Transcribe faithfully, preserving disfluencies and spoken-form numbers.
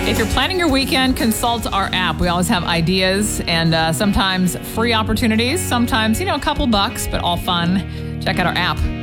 If you're planning your weekend, consult our app. We always have ideas and uh, sometimes free opportunities, sometimes, you know, a couple bucks, but all fun. Check out our app.